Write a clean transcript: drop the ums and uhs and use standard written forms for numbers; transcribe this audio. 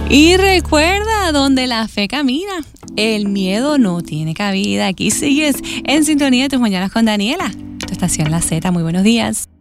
Y recuerda, donde la fe camina, el miedo no tiene cabida. Aquí sigues en sintonía de Tus Mañanas con Daniela. Tu estación La Z. Muy buenos días.